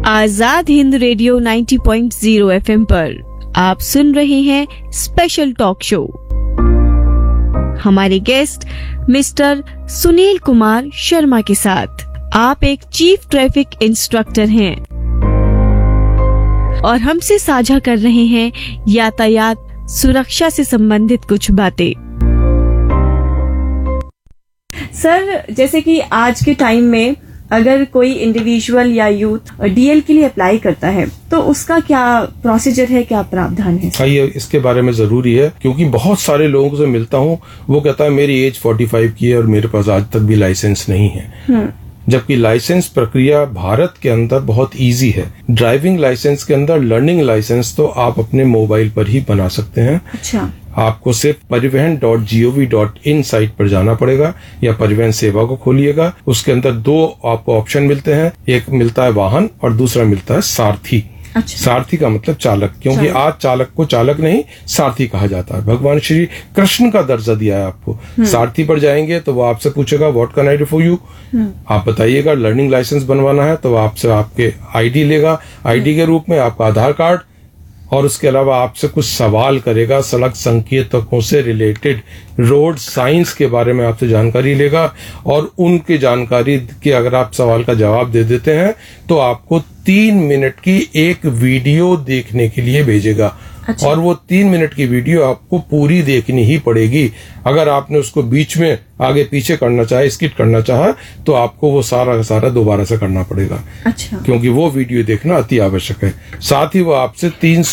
Azad Hind radio 90.0 FM पर आप सुन रहे हैं स्पेशल टॉक शो। हमारे गेस्ट मिस्टर सुनील कुमार शर्मा के साथ। आप एक चीफ ट्रैफिक इंस्ट्रक्टर हैं और हमसे साझा कर रहे हैं यातायात सुरक्षा से संबंधित कुछ बातें। सर, जैसे कि आज के टाइम में अगर कोई इंडिविजुअल या यूथ डीएल के लिए अप्लाई करता है तो उसका क्या प्रोसीजर है, क्या प्रावधान है? ये इसके बारे में जरूरी है, क्योंकि बहुत सारे लोगों से मिलता हूँ, वो कहता है मेरी एज 45 की है और मेरे पास आज तक भी लाइसेंस नहीं है। जबकि लाइसेंस प्रक्रिया भारत के अंदर बहुत इजी है। ड्राइविंग लाइसेंस के अंदर लर्निंग लाइसेंस तो आप अपने मोबाइल पर ही बना सकते हैं। अच्छा। आपको सिर्फ परिवहन.gov.in साइट पर जाना पड़ेगा या परिवहन सेवा को खोलिएगा। उसके अंदर दो आपको ऑप्शन मिलते हैं, एक मिलता है वाहन और दूसरा मिलता है सारथी। अच्छा। सारथी का मतलब चालक, क्योंकि आज चालक को चालक नहीं सारथी कहा जाता है। भगवान श्री कृष्ण का दर्जा दिया है आपको। सारथी पर जाएंगे तो वो आपसे पूछेगा what can I do for you, आप बताइएगा। लर्निंग लाइसेंस बनवाना है तो आपसे आपके आईडी लेगा, आईडी के रूप में आपका आधार कार्ड, और उसके अलावा आपसे कुछ सवाल करेगा सड़क संकेतकों से रिलेटेड, रोड साइंस के बारे में आपसे जानकारी लेगा, और उनकी जानकारी के अगर आप सवाल का जवाब दे देते हैं तो आपको 3 मिनट की एक वीडियो देखने के लिए भेजेगा। अच्छा। और वो 3 मिनट की वीडियो आपको पूरी देखनी ही पड़ेगी। अगर आपने उसको बीच में आगे पीछे करना चाहे, स्किप करना चाहा, तो आपको वो सारा का सारा दोबारा से करना पड़ेगा। अच्छा। क्योंकि वो वीडियो देखना अति आवश्यक है। साथ ही वो आपसे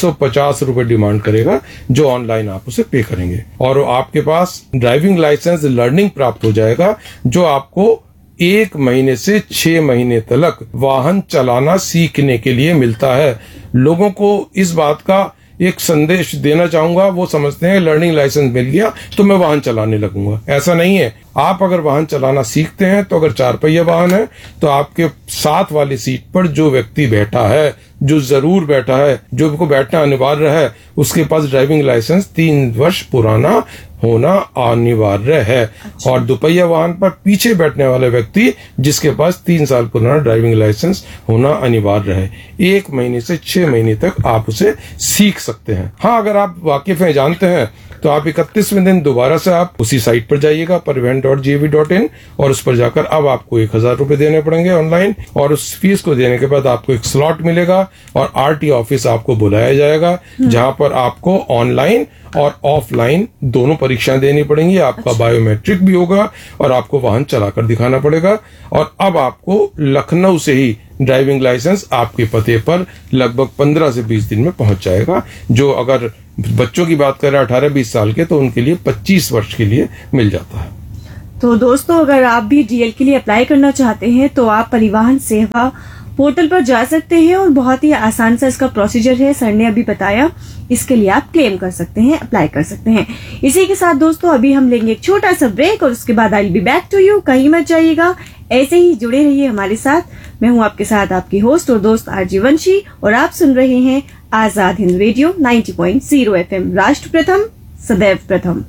350 रुपए डिमांड करेगा, जो ऑनलाइन आप उसे पे करेंगे, और आपके पास ड्राइविंग लाइसेंस लर्निंग प्राप्त हो जाएगा, जो आपको 1 महीने से 6 महीने तक वाहन चलाना सीखने के लिए मिलता है। लोगों को इस बात का एक संदेश देना चाहूंगा, वो समझते हैं लर्निंग लाइसेंस मिल गया तो मैं वाहन चलाने लगूंगा। ऐसा नहीं है। आप अगर वाहन चलाना सीखते हैं तो अगर 4 पहिया वाहन है तो आपके साथ वाली सीट पर जो व्यक्ति बैठा है, जो जरूर बैठा है, जो को बैठना अनिवार्य है, उसके पास ड्राइविंग लाइसेंस 3 वर्ष पुराना होना अनिवार्य है। अच्छा। और दुपहिया वाहन पर पीछे बैठने वाले व्यक्ति जिसके पास 3 साल पुराना ड्राइविंग लाइसेंस होना अनिवार्य है। 1 महीने से 6 महीने तक आप उसे सीख सकते हैं। हाँ, अगर आप वाकिफ हैं, जानते हैं, तो आप 31वें दिन दोबारा से आप उसी साइट पर जाइएगा परिवहन.gov.in, और उस पर जाकर अब आपको 1000 रुपए देने पड़ेंगे ऑनलाइन, और उस फीस को देने के बाद आपको एक स्लॉट मिलेगा और आरटी ऑफिस आपको बुलाया जाएगा, जहां पर आपको ऑनलाइन और ऑफलाइन दोनों परीक्षाएं देनी पड़ेंगी। आपका बायोमेट्रिक भी होगा और आपको वाहन चलाकर दिखाना पड़ेगा। और अब आपको लखनऊ से ही ड्राइविंग लाइसेंस आपके पते पर लगभग 15 से 20 दिन में पहुंच जाएगा। जो अगर बच्चों की बात करें 18-20 साल के, तो उनके लिए 25 वर्ष के लिए मिल जाता है। तो दोस्तों, अगर आप भी डीएल के लिए अप्लाई करना चाहते हैं तो आप परिवहन सेवा पोर्टल पर जा सकते हैं और बहुत ही आसान सा इसका प्रोसीजर है, सर ने अभी बताया। इसके लिए आप क्लेम कर सकते हैं, अप्लाई कर सकते हैं। इसी के साथ दोस्तों, अभी हम लेंगे एक छोटा सा ब्रेक और उसके बाद I will be back to you. कहीं मत जाइएगा, ऐसे ही जुड़े रहिए हमारे साथ। मैं हूं आपके साथ आपकी होस्ट और दोस्त आरजी वंशी, और आप सुन रहे हैं आजाद हिंद रेडियो 90.0 एफएम। राष्ट्र प्रथम, सदैव प्रथम।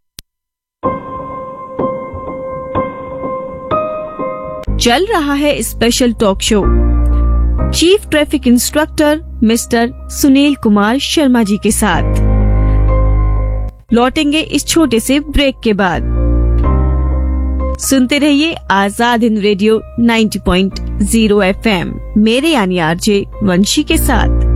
चल रहा है special talk show chief traffic instructor mister Sunil Kumar Sharma ji के साथ। लौटेंगे इस छोटे से ब्रेक के बाद। सुनते रहिए आजाद हिंद रेडियो 90.0 एफएम, मेरे यानी आरजे वंशी के साथ।